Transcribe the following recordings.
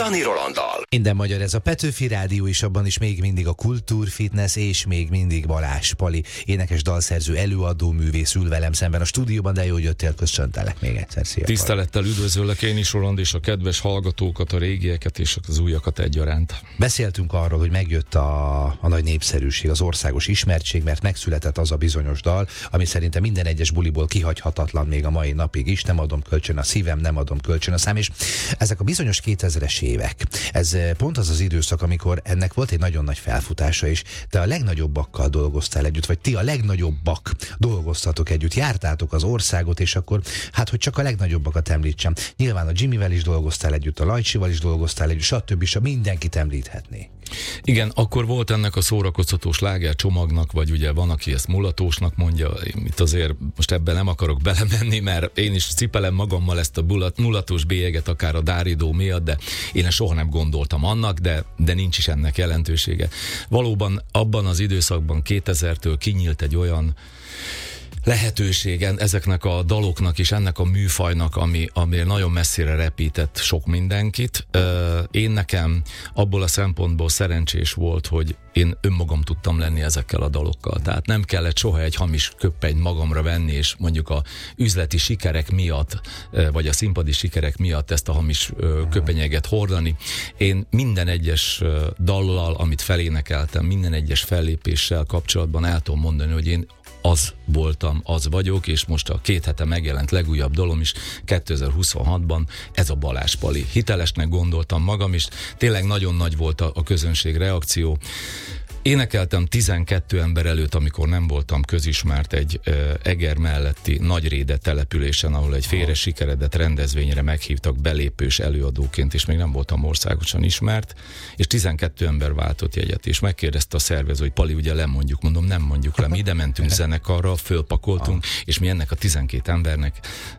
Czollani Rolanddal. Minden magyar, ez a Petőfi Rádió, és abban is még mindig a kultúr, fitness, és még mindig Balázs Pali, énekes, dalszerző, előadó, művész ül velem szemben a stúdióban, de jó, hogy jöttél, köszöntelek még egyszer. Szia, tisztelettel üdvözöllek én is, Roland, és a kedves hallgatókat, a régieket és az újakat egyaránt. Beszéltünk arról, hogy megjött a nagy népszerűség, az országos ismertség, mert megszületett az a bizonyos dal, ami szerintem minden egyes buliból kihagyhatatlan még a mai napig is. Nem adom kölcsön a szívem, nem adom kölcsön a szám, és ezek a bizonyos 2000-es évek, ez pont az az időszak, amikor ennek volt egy nagyon nagy felfutása is. Te a legnagyobbakkal dolgoztál együtt, vagy ti a legnagyobbak dolgoztatok együtt, jártátok az országot, és akkor, hát hogy csak a legnagyobbakat említsem. Nyilván a Jimmyvel is dolgoztál együtt, a Lajcsival is dolgoztál együtt, stb. Mindenkit említhetné. Igen, akkor volt ennek a szórakoztató sláger csomagnak, vagy ugye van, aki ezt mulatósnak mondja, itt azért most ebben nem akarok belemenni, mert én is cipelem magammal ezt a mulatos bélyeget, akár a Dáridó miatt, de én soha nem gondoltam annak, de nincs is ennek jelentősége. Valóban abban az időszakban 2000-től kinyílt egy olyan lehetőségen ezeknek a daloknak és ennek a műfajnak, ami nagyon messzire repített sok mindenkit. Én nekem abból a szempontból szerencsés volt, hogy én önmagam tudtam lenni ezekkel a dalokkal. Tehát nem kellett soha egy hamis köppenyt magamra venni, és mondjuk a üzleti sikerek miatt, vagy a színpadi sikerek miatt ezt a hamis köpenyeget hordani. Én minden egyes dallal, amit felénekeltem, minden egyes fellépéssel kapcsolatban el tudom mondani, hogy én az voltam, az vagyok, és most a 2 hete megjelent legújabb dalom is 2026-ban, ez a Balázs Pali. Hitelesnek gondoltam magam is, tényleg nagyon nagy volt a közönség reakció. Énekeltem 12 ember előtt, amikor nem voltam közismert egy Eger melletti Nagyréde településen, ahol egy félre sikeredett rendezvényre meghívtak belépős előadóként, és még nem voltam országosan ismert, és 12 ember váltott jegyet, és megkérdezte a szervező, hogy Pali, ugye lemondjuk, mondom, nem mondjuk le, mi ide mentünk zenekarra, fölpakoltunk, és mi ennek a 12 embernek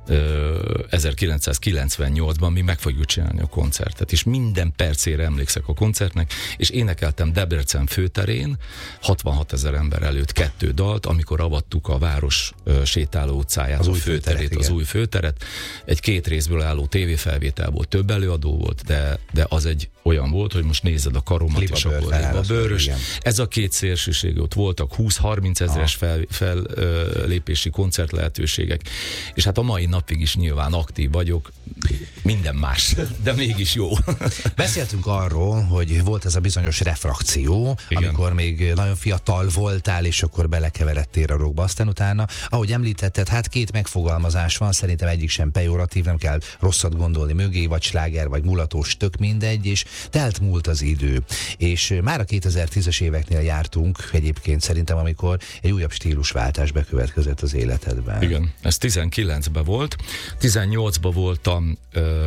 1998-ban mi meg fogjuk csinálni a koncertet, és minden percére emlékszek a koncertnek, és énekeltem Debrecen főterén, 66 000 ember előtt 2 dalt, amikor avattuk a város sétáló utcáját, az új főteret. Egy 2 részből álló tévéfelvétel volt, több előadó volt, de az egy olyan volt, hogy most nézed a karomat, és akkor libabőrös. Ez a 2 szélsőség, ott voltak 20-30 ezeres fellépési koncert lehetőségek, és hát a mai napig is nyilván aktív vagyok, minden más, de mégis jó. Beszéltünk arról, hogy volt ez a bizonyos refrakció, amikor még nagyon fiatal voltál, és akkor belekeveredtél a rockba. Aztán utána, ahogy említetted, hát 2 megfogalmazás van, szerintem egyik sem pejoratív, nem kell rosszat gondolni mögé, vagy sláger, vagy mulatós, tök mindegy, és telt múlt az idő. És már a 2010-es éveknél jártunk egyébként szerintem, amikor egy újabb stílusváltás bekövetkezett az életedben. Igen, ez 19-ben volt. 18-ban voltam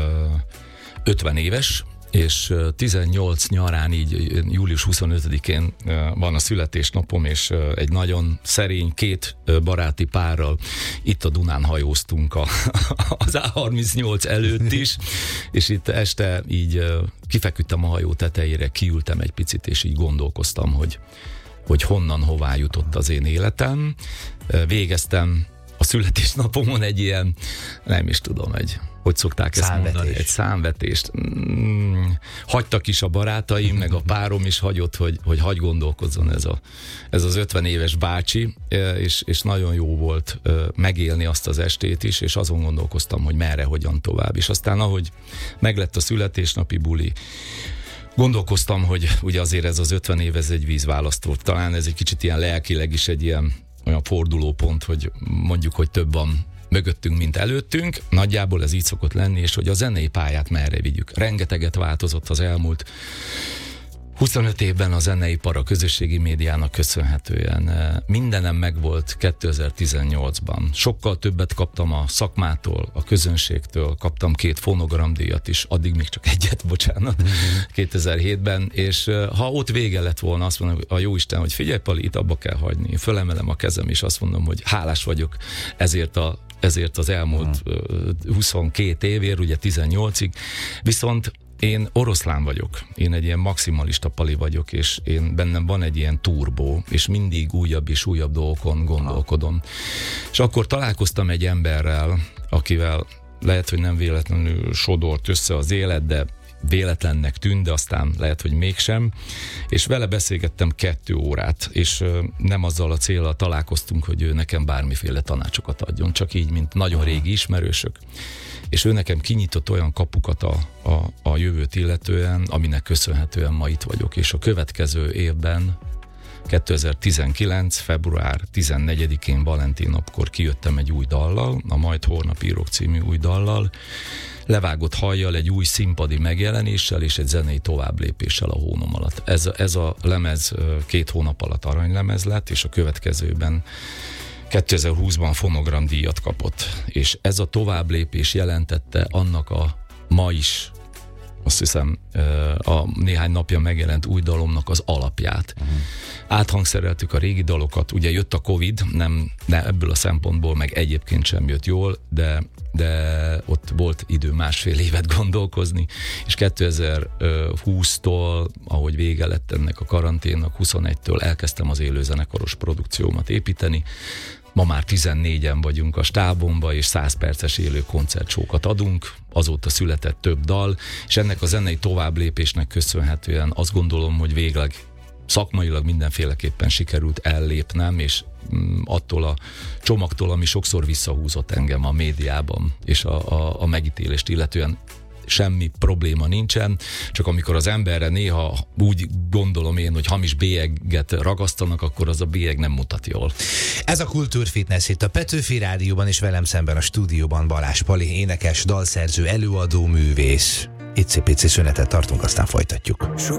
50 éves, és 18 nyarán, így július 25-én van a születésnapom, és egy nagyon szerény 2 baráti párral itt a Dunán hajóztunk az A38 előtt is, és itt este így kifeküdtem a hajó tetejére, kiültem egy picit, és így gondolkoztam, hogy honnan, hová jutott az én életem. Végeztem a születésnapomon egy ilyen, nem is tudom, hogy szokták ezt mondani, egy számvetést. Hagytak is a barátaim, meg a párom is hagyott, hogy hagy gondolkozzon ez az 50 éves bácsi, és nagyon jó volt megélni azt az estét is, és azon gondolkoztam, hogy merre, hogyan tovább. És aztán ahogy meglett a születésnapi buli, gondolkoztam, hogy ugye azért ez az 50 év, ez egy vízválasztó. Talán ez egy kicsit ilyen lelkileg is egy ilyen olyan fordulópont, hogy mondjuk, hogy több van mögöttünk, mint előttünk. Nagyjából ez így szokott lenni, és hogy a zenei pályát merre vigyük. Rengeteget változott az elmúlt 25 évben a zeneipar a közösségi médiának köszönhetően. Mindenem megvolt 2018-ban. Sokkal többet kaptam a szakmától, a közönségtől, kaptam 2 fonogramdíjat is, addig még csak egyet, bocsánat, 2007-ben, és ha ott vége lett volna, azt mondom, a jóisten, hogy figyelj Pali, itt abba kell hagyni. Fölemelem a kezem, és azt mondom, hogy hálás vagyok ezért az elmúlt 22 évért, ugye 18-ig, viszont én oroszlán vagyok, én egy ilyen maximalista Pali vagyok, és én bennem van egy ilyen turbó, és mindig újabb és újabb dolgokon gondolkodom. És akkor találkoztam egy emberrel, akivel lehet, hogy nem véletlenül sodort össze az élet, de véletlennek tűnt, de aztán lehet, hogy mégsem, és vele beszélgettem 2 órát, és nem azzal a céllal találkoztunk, hogy ő nekem bármiféle tanácsokat adjon, csak így, mint nagyon régi ismerősök, és ő nekem kinyitott olyan kapukat a jövőt illetően, aminek köszönhetően ma itt vagyok, és a következő évben 2019. február 14-én Valentin napkor kijöttem egy új dallal, a Majd holnap írok című új dallal, levágott hajjal, egy új színpadi megjelenéssel és egy zenei továbblépéssel a hónom alatt. Ez a lemez 2 hónap alatt aranylemez lett, és a következőben 2020-ban fonogramdíjat kapott. És ez a továbblépés jelentette annak a ma is, azt hiszem, a néhány napja megjelent új dalomnak az alapját. Áthangszereltük a régi dalokat, ugye jött a Covid, nem ebből a szempontból, meg egyébként sem jött jól, de ott volt idő 1,5 évet gondolkozni, és 2020-tól, ahogy vége lett ennek a karanténnak, 21-től elkezdtem az élőzenekaros produkciómat építeni. Ma már 14-en vagyunk a stábomba, és 100 perces élő koncertsókat adunk, azóta született több dal, és ennek a zenei továbblépésnek köszönhetően azt gondolom, hogy végleg szakmailag mindenféleképpen sikerült ellépnem, és attól a csomagtól, ami sokszor visszahúzott engem a médiában, és a megítélést illetően semmi probléma nincsen, csak amikor az emberre néha úgy gondolom én, hogy hamis bélyeget ragasztanak, akkor az a bélyeg nem mutat jól. Ez a Kultúrfitness itt a Petőfi Rádióban, és velem szemben a stúdióban Balázs Pali, énekes, dalszerző, előadó, művész. Icipici szünetet tartunk, aztán folytatjuk.